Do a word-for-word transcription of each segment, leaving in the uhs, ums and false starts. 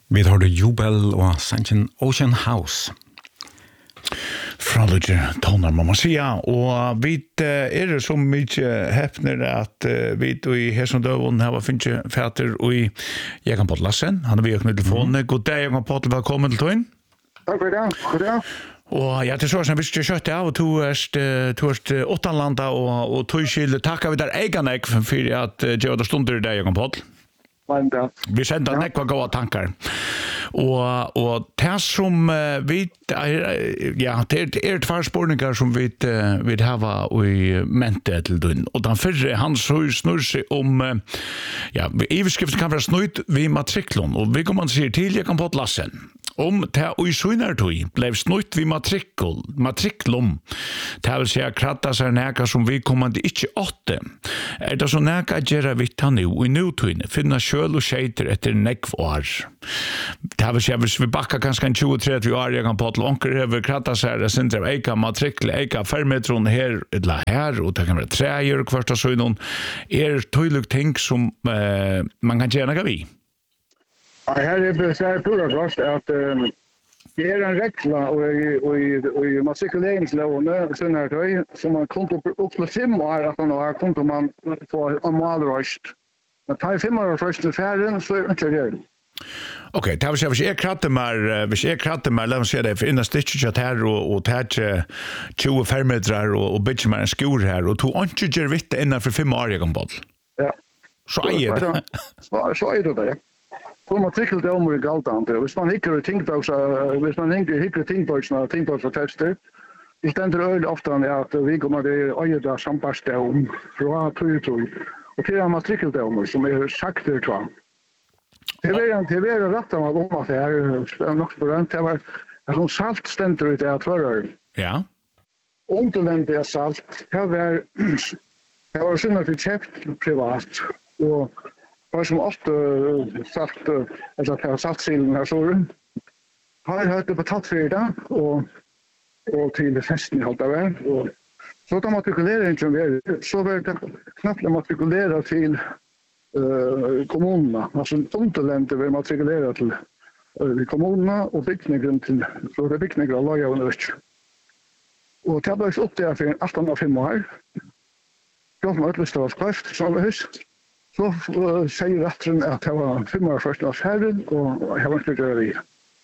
Vi har det Jubel og Sanchen Ocean House. Frallige toner, må man sige, og vi er det så mye hepner at vi i Hesson Døvån har finnet fætter og i Jekan Pottel Lassen. Han er vi åkne telefonen. God dag, Jekan Pottel, velkommen til tøyen. Takk for det, god dag. Og ja, til så som vi skal kjøtte av, og to er åttanlanda, og to skylder takker vi der eganek for at gjør det stunder i dag, Jekan Pottel. Vi sender nekva gåa tankar. Og, og det som uh, vi ja, det er, er tvær spurningar som vi uh, vil hava i mente til dun. Og den fyrre, han snur seg om uh, ja, iverskriften kan være snudd ved matriklon, og vi kommer til til Jekan Pottel Lassen. Om det og i sunnartøy ble snutt vi matrikkel, matriklum, det vil si kratta seg neka som vi kommande ikke åtte. Er det så neka gjerra vitta nu, og i nutøyne finna sjøl og skjeiter etter nekv år. Det vil si hvis vi bakka kanskje tjue til tretti år, Jekan Pottel, onker hever kratta seg, det sindre av eika matrikkel, eika fermetron her, eller her, og det kan være treier, kvarsta søgnon, er tøylig ting som uh, man kan gjerne vi. Ja, her er det så pura fast at um, det er en regla og i og og i matrikuleringslovene sånn her tøy som man kom opp opp til fem år at man har kom man få en målrøst. Men tar fem år først til ferden så er det ikke det. Okej, det var så hvis jeg kratte mer, hvis jeg kratte mer, la oss se det, for innan stitcher chat her og og tætje tjue fermetrar og og bitch mer en skur her og to ikke gjør vitte innan for fem år Jekan Pottel. Ja. Så er det. Så så er det det. På matrikel det om det galt an. Hvis man hikker tingboks, hvis man hikker hikker tingboks og tingboks for tester, det stender øyelig ofte at vi kommer det øye der samparste om fra tøy tøy. Og det er matrikel det om som er sagt det tror. Det er en det er rett om at det er nok på den det var en salt stender ut der tror. Ja. Underland det salt. Det var det var sånn at vi kjøpt privat og var som ofte sagt at det har satt silen her så har jeg hørt det på tatt for det og, og til festen i alt av det og så da matrikuleringen som er så var det knappt å matrikulere til uh, kommunene altså underlendet vil matrikulere til uh, kommunene og bygningen til så det er bygninger av laget under det og det ble opp der for atten og fem år det var utløst av skreft som var husk. Så uh, sier retteren at jeg var fem år først av ferden, og jeg var ikke gjøre det.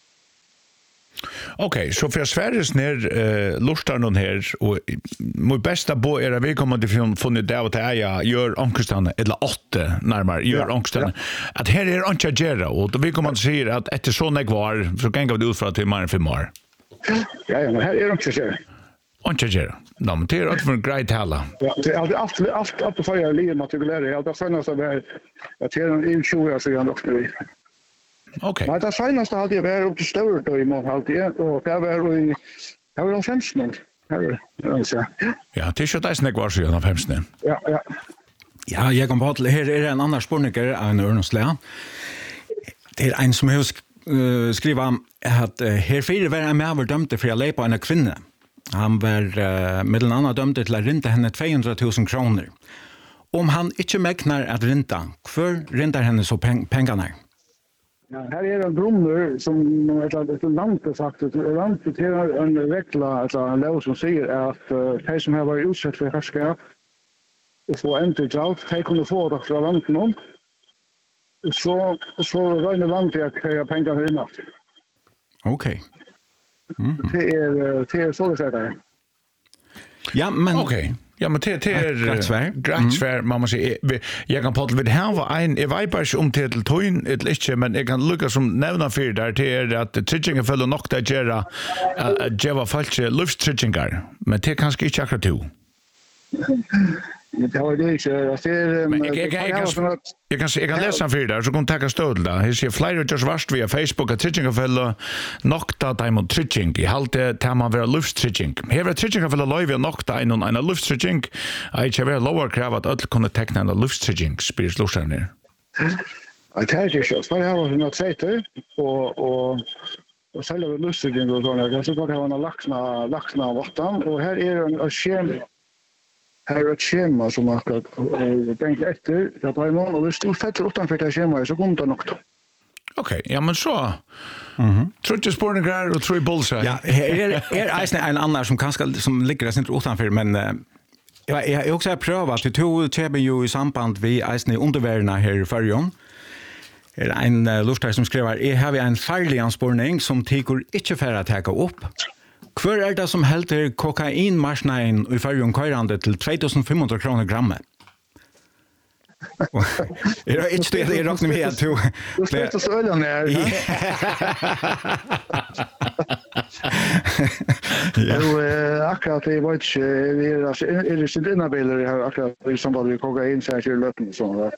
Okej, så för Sveriges ner eh lustar någon här och mot bästa bo är vi kommer till funnit det att jag gör ankestan eller åtta närmare gör ankestan att här är ancha gera och vi kommer att se att efter såna kvar så kan gå ut för att till mer fem år. Ja, ja, men här är ancha gera. Ancha gera. No, men det är att för great halla. Ja, det är allt allt allt för jag liv matrikulera. Jag har funnits att att det är en tjugo år sedan också. Okej. Men det senaste hade jag varit upp till stort och i mån halvt igen och det var i det var femton. Ja, det är ju det snack var så i femton. Ja, ja. Ja, Jekan Pottel, her er en annan spurninger av en Ørnslea. Det er en som har uh, skrivet at uh, her fire var en med dømte for å leie på en kvinne. Han var uh, mellom annet dømte til å rinte henne tvåhundra tusen kroner. Om han ikke megnar at rinta, hvor rintar henne så peng pengene? Ja, här är en brunner som ett ett land sagt att landet har en regla alltså en lag som säger att de som har varit utsatt för härskap och får inte jobb, de kunde få det från landet någon. Så så räknar landet att jag pengar in. Okej. Mm. Det är det är så det är. Ja, men okej. Okay. Ja, men det är gratsvär. Gratsvär, man måste säga. Jag kan prata med här var en jag vet bara om till toin eller inte, men jag kan lucka som nämna för där det är att tritchingen följer nog där gera att Jeva falske lufttritchingar, men det kanske inte akkurat du. Det var det inte. Jag ser jag kan jag kan jag kan läsa för där så kan ta stöd där. Här ser flyer just vart via Facebook att tritchingar följer nokta diamond tritching. I halte tema vara lufttritching. Här är tritchingar följer live nokta en en lufttritching. Jag har väl lower krav att alla kunna teckna en lufttritching spels lusarna. Jag tar ju så. Vad har vi något sätt och och och själva lufttritching och såna. Jag ska ha en laxna laxna vatten och här är en schema. Här är ett schema som man kan tänka efter. Jag tar imorgon och det står fett utanför det schema så kommer det nog. Okej, ja men så. Mhm. Tror du spårningar och tror bullseye. Ja, är är är en annan som kanske som ligger där inte utanför men ja, jag har också prövat att två tjäben ju i samband vi eisne undervärna här i Färjön. Er en uh, lustare som skriver, jeg har en farlig anspårning som tycker ikke for å ta opp. Hvor er det som helter kokainmarsneien i Färjön køyrande til två tusen fem hundra kroner grammet? Er det ikke det jeg råkner med at du... Du slutter så ølen her. Jo, akkurat, jeg vet ikke, vi er i sin innabiler, jeg har akkurat i samband med kokain, så er ikke løtten sånn.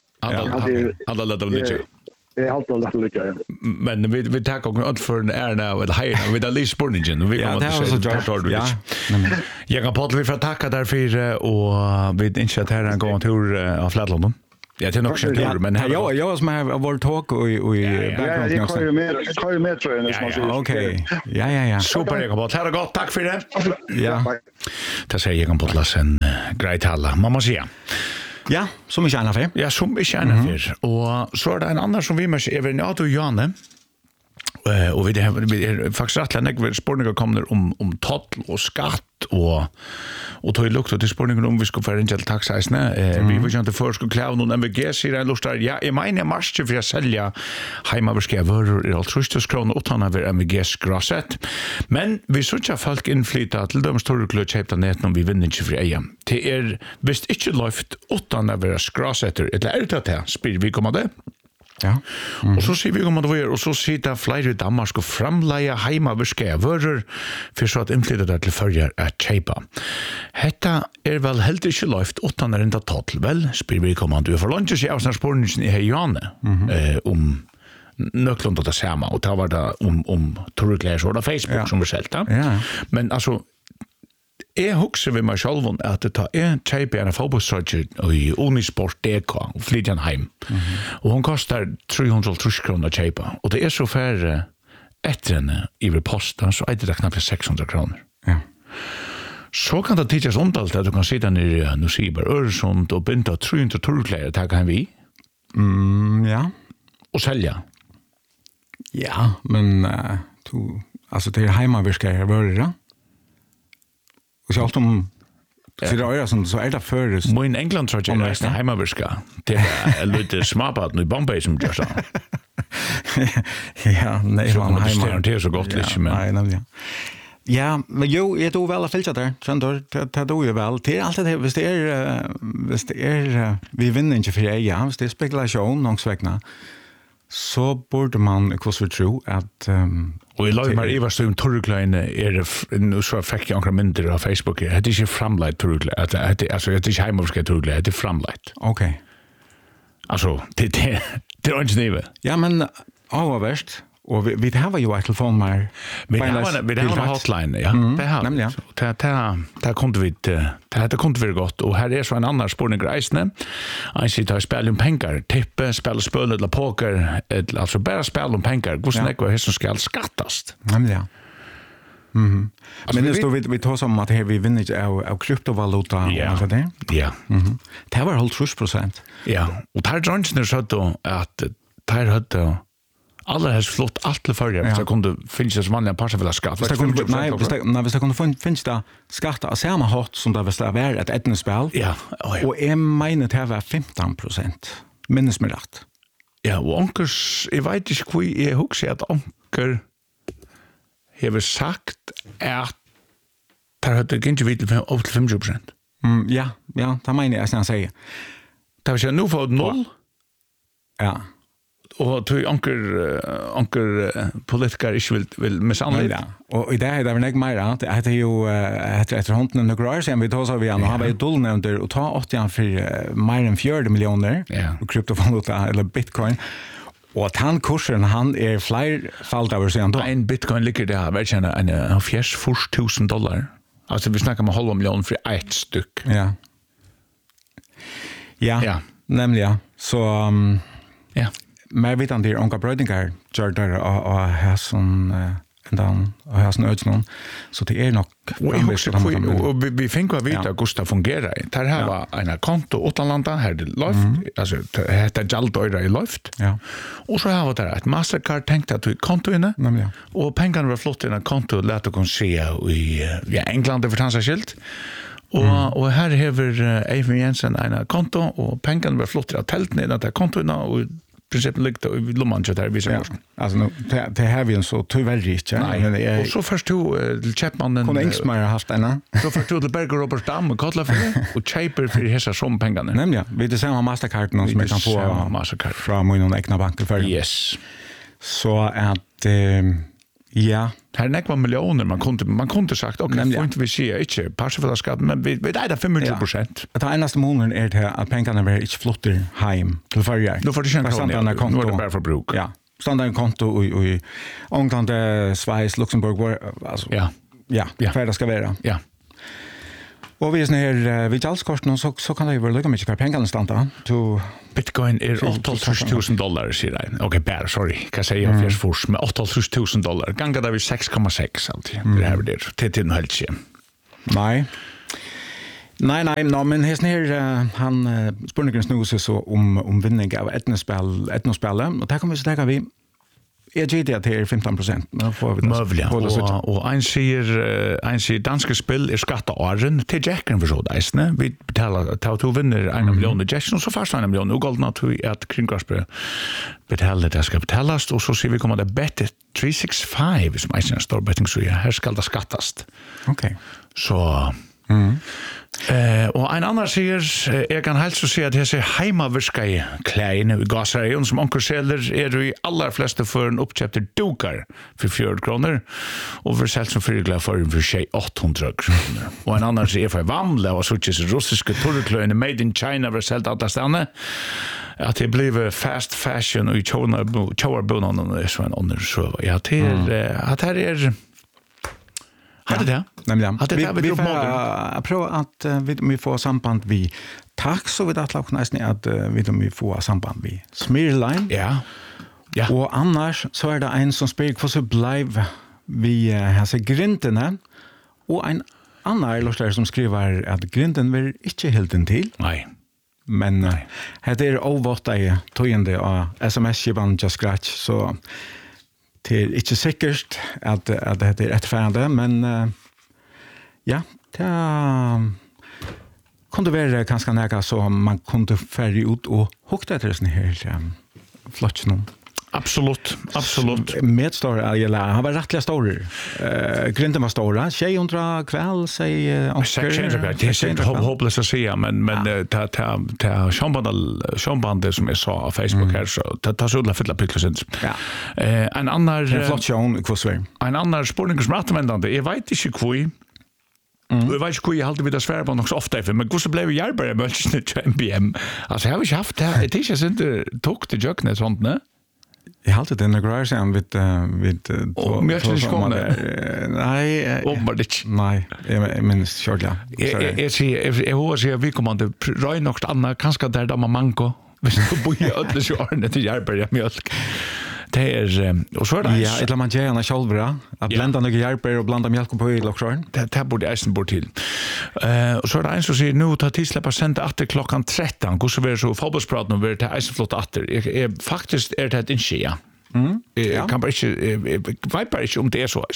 Alla lätt av lite. Det är allt lätt lycka. Men vi vi tar också ut för en är nu eller här med Alice Sporningen vi kommer att se. Ja. Jag kan prata vi för tacka därför och vi inte att här en gång tur av Flatland. Ja, det är nog så kul men här jag jag som har varit talk och i background. Ja, jag kör med kör med tror jag som säger. Okej. Ja ja ja. Super jag kan prata. Ha det gott. Tack för det. Ja. Det säger jag kan prata sen grejt alla. Mamma säger. Ja, som vi känner för. Ja, som vi känner för. Och så är det en annan som vi måste även Nato Janne. Eh och vi det vi är faktiskt rätt länge spårningar kommer om om toll och skatt och och tog lukt och till spårningar om vi ska få en till taxisne. Eh vi vill ju inte för ska klara någon M V G så där lustar. Ja, i mina marsch för att sälja hemmabeska varor i altruistiskt kronor och han har M V G grasset. Men vi söker folk inflyta till de stora klubbar nätet om vi vinner inte för E M. Det är visst inte löft utan att vara grassetter. Eller är det det? Spyr vi kommer det? Ja. Mm. Och så ser vi om att vi och så sitter flyger Danmark och framlägga hemma viska varor för så att inflyta det till förjar att köpa. Detta är väl helt inte löft utan att inte ta till väl spyr vi kommer du för lunch i avsnarspårningen i Janne eh om nöklund att det samma och ta var det om om Torukläs och Facebook ja. Som vi sälta. Ja. Men alltså jag huxar vi mig själv om att det är typ en fotbollsstrategi i Unisport D K och Flytjanheim. Mm -hmm. Och hon kostar trehundratusen kronor att köpa. Och det är så färre efter henne i reposten så är det knappt sexhundra kronor. Ja. Så kan det tidsas omtalt att du kan sitta ner i Nusiber, Öresund och binda trehundra turkläder där kan vi. Mm, ja. Och sälja. Ja, men uh, to, alltså det är hemmaviskare varor. Och så allt om så det är som så är det för Min England tror jag är det hemmaviska. Det är lite småpat i Bombay som gör så. Ja, nej, man hemma det är så gott lite men. Nej, nej. Ja, men jo, jag tror väl att fälta där. Sen då tar då ju väl till allt det visst det är visst det är vi vinner inte för det ja, visst det är spekulation någonstans så borde man kurs vi tro att um, och i lag med Eva Stone Toruklein är det nu så fick jag några mindre på Facebook. Det är ju framlagt Toruklein att det alltså det är hemmaviska Toruklein det är framlagt. Okej. Alltså det det det är inte neve. Ja men avvärst och vi vi har ju ett telefonnummer. Vi har vi har en hotline ja. Det har. Nämligen. Det det där kunde vi det det kunde vi gott och här är så en annan spårning grejsne. Jag sitter och spelar om pengar, tippe, spela spel eller poker, alltså bara spela om pengar. Hur snäck vad som ska skattas. Nämligen. Mhm. Men det står vi vi tar som att vi vinner av av kryptovaluta och så där. Ja. Mhm. Det var håll trus procent. Ja. Och där drönsen så då att där hade alla har flott allt till förra så kunde finns det som vanliga passar för skatt. Det kunde nej, visst det nej, visst det kunde finns det skatt av samma hot som det var vara ett etnospel. Ja. Och är mina det var femton procent. Minns mig rätt. Ja, och onkers, jag vet inte hur jag huxar att onker har sagt att det hade inte vitt upp till femtio procent. Mm, ja, ja, det menar jag sen säger. Det vill säga nu får noll. Ja. Och till onker onker politiker inte vill vill med sanning. Ja. Och i det här det var nog mer att det är ju efter efter hunden några år sen vi tar så vi igen och har vi dollar och ta åttio för mer än fjärde miljoner och kryptovaluta eller bitcoin. Och att han kursen han är flerfalt över sen då. En bitcoin ligger där väl känna en fjärde tusen dollar. Alltså vi snackar om halva miljon för ett styck. Ja. Ja. Ja. Nämligen så um, ja. Men vet han det onka brödingar gör där och och har sån ända och jag snöts någon så det är nog och vi vi fick vad vita Gustav fungerar. Där här var en konto utanlanda här det luft alltså heter Jaldoira i luft. Ja. Och så har vi där ett Mastercard tänkt att vi konto inne. Nämligen. Och pengarna var flott i en konto lät och se i ja England det förtansa skilt. Och mm. och här har Eivind Jensen en konto och pengarna var flott i tälten i det kontot och principen ligger i lomman så där vi ser. Alltså nu det det har vi en så tyvärr inte. Nej. Och så först du till Chapmannen Kon Engsmar har haft en. Så först du till Berger Robert Dam och Kotla för och Chaper för hesa som pengarna. Nämligen. Vi det samma Mastercard någon som kan få Mastercard från min egna bank för. Yes. Så att eh, ja, här är några miljoner man kunde man kunde sagt okej, okay, får inte vi se inte passar för skatt men vi vi där femtio procent. Ja. Det enaste månaden är det att pengarna blir inte flotter hem till förjar. Då får det känna standarden konto. Nu är det bara för bruk. Ja. Standarden konto i i England, Schweiz, Luxemburg var alltså. Ja. Ja, ja. För det ska vara. Ja. Och vi är när vi jalskorten så så kan det ju vara lika mycket pengar stanta to Bitcoin är åtta tusen dollar säger jag. Okej, bär, sorry. Kan säga jag fjärs fors med åtta tusen dollar. Gånger där vi sex komma sex alltid. Det här det till till helt sig. Nej. Nej, nej, no, men här snär han uh, spurningen snusar så om om vinning av etnospel, etnospel och där kommer vi så där vi Jag G D till femton procent. Men får vi det. Och och en säger en säger danska spel är skatteåren till Jacken för så där. Vi betalar ta to vinner en miljon Jackson så fast en miljon. Nu går det nog att kringkasper betalar det ska betalas och så ser vi kommer det bättre tre sex fem som är en stor betting så här ska det skattas. Okej. Okay. Så mm. Eh och en annan säger jag kan helt så se att det är hemmaviska kläder i gasarion som onkel säljer är det i allra flesta för en uppköpte dukar för fjorton kronor och för säljs som förgla för för sig åttahundra kronor. Och en annan säger för vandla och så tjus russiska torrkläder made in China för säljt alla stanna att det blev fast fashion och i China China bonan och så en annan så ja till att här är hade det? Nämligen. Hade det vi får prova att vi vi får samband vi tack så vid att låta nästan att vi vi får samband vi Smirline. Ja. Ja. Och annars så är det en som spelar för så bliv vi har sig grintene och en annan illustrerare som skriver att grinten vill inte helt in till. Nej. Men nej. Det är övervåta i tojende av sms-skivan Just Scratch så det är inte säkert att, att det är rättfärande, men uh, ja, det uh, kunde vara ganska nära så man kunde färga ut och hukta efter den här um, flotchen. Absolut, absolut. Med stora, eller han var rättliga stora. Uh, Grinten var stora, tjejhundra kväll, säg Oscar. Det är inte hopplöst att säga, men men ta ta ta Sean som jag sa på Facebook här så ta ta så fylla pycklar. Ja. Eh en annan flottion kvossver. En annan spårning som rättvända. Jag vet inte kvoi. Mm. Jag vet inte hur jag alltid vill svara på något så ofta för men hur så blev jag bara möjligt till M B M. Alltså jag har ju haft det. Det är inte tog till Jöknet sånt, ne? Jag har alltid den där sen vid vid och mjölkskåne. Nej, om det. Nej, jag minns kört ja. Jag jag ser jag hör sig vi kommer att röj något annat kanske där där man manko. Vi ska bo i ödle så är det hjälper mjölk. Det är och så där. Ja, ett man gärna själva att blanda några hjälper och blanda mjölk på i lockshorn. Det det borde isen bort till. Eh och så där en så ser nu ta till släppa sända åtta klockan tretton. Hur så blir så fotbollsprat nu blir det isen flott åtta. Är faktiskt är det en ske. Mm. Jag kan bara inte vet bara inte om det är så.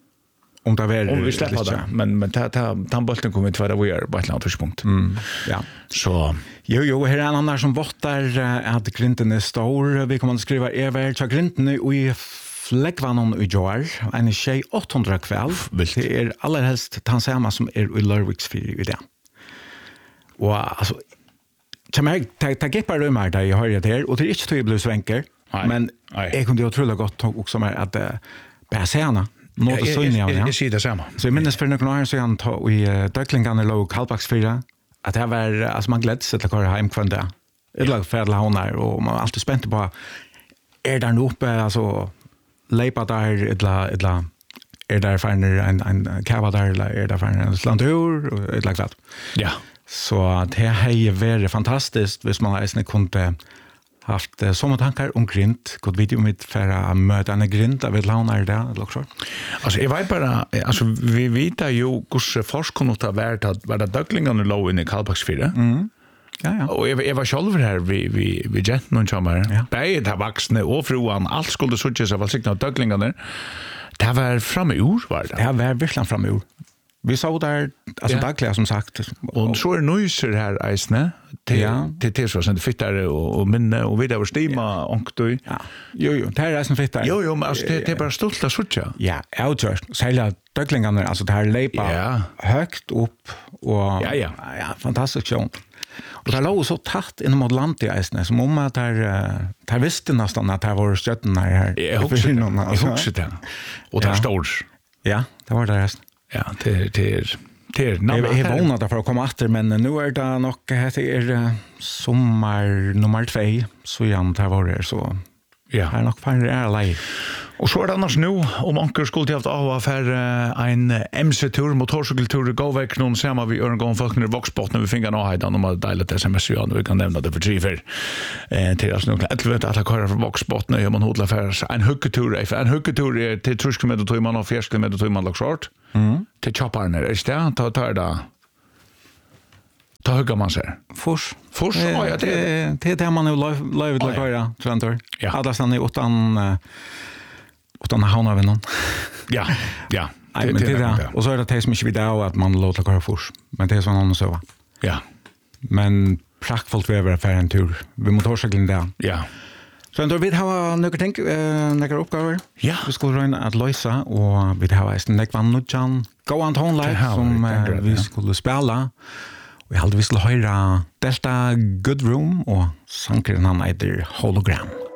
Om det är om vi släpper det men men ta ta ta bollen kommer inte vara vi är på ett annat tidspunkt. Mm. Ja. Så jo jo här är en annan som vottar att grinten är stor. Vi kommer att skriva är väl så grinten i fläckvanon i Joar en tjej åttahundra kväll. Det är allra han samma som är i Lurviks för i det. Och alltså jag ta ta get bara rumar där jag hör det här och det är inte till blue svänker. Men jag kunde ju otroligt gott också med att bara säga något så inne ja. Jag ser det samma. Så jag minns för några år sedan tog i Döcklingarna låg Kalbaks fyra att det var alltså man gläds att köra hem kvar där. Det lag färdla hon där och man alltid spänt på är där uppe alltså lepa där eller eller är där för en en kava där eller är där för en slantur och ett lag. Ja. Så det här är väldigt fantastiskt hvis man ens kunde haft uh, sånne tankar om grint, gått video med för att möta en grint av ett launar där eller också. Alltså jag vet bara alltså vi vet ju hur forskning har varit att vara döcklingarna låg in i Kallbacksfyra. Mm. Ja ja. Och jag, jag var själv här vi vi vi jet någon chamber. Ja. Bäge där vuxna och fruan allt skulle så tjus av alltså döcklingarna. Det var framme ur var det. Det var verkligen framme ur. Vi såg där alltså Ja. dagliga som sagt. Och så är noiser här eisne till Ja. till till så sen fittare och och minne och vidare stima och då. Ja. Jo jo, det här är som fittar. Jo jo, men alltså det det är bara stolt att sucha. Ja, outdoors. Sälja döcklingarna alltså det här lepa Ja. högt upp och Ja, ja. ja fantastiskt sjön. Och det låg så tätt inom Atlantia som om att här här visste nästan att det var stötten här. Jag husker det. Jag husker det. Och det är stort. Ja, det var det resten. Ja, det det det Jag är vånad för att komma efter, men nu är det nog det är sommar nummer två så igen det var det så. Ja. Här nog färre är lei. Och så är det annars nu, om anker skulle haft av för en M C-tur, motorcykeltur, gå väck någon samma vi gör en gång folk när Voxbot när vi fick en avhejdan om att dela S M S ja, vi kan nämna det för tre för eh, till oss nu. Jag vet att alla köra från Voxbot när man hodlar för en huggetur, en huggetur är till tre kilometer tror man och fyra kilometer tror man lag short. Mm. Till chopparna, är det ta ta det. Ta hugga man sig. Fors. Fors, Eh, ja, ja, det det det man nu live live till köra, tror jag. Ja. Alla stannar i åttan eh, åttan havna av någon. Ja, ja. Nej, men det är det. Och så är det det som inte vid att man låter köra fors. Men det är sån annan så va. Ja. Men praktfullt vi över för en tur. Vi motorcykeln där. Ja. Så då vi har några tänk eh några uppgifter. Ja. Vi ska röna att lösa och vi har en neck van nutjan. Go on tone live som eh, vi skulle spela. Vi hade vi skulle höra Delta Good Room och sankren han heter Hologram.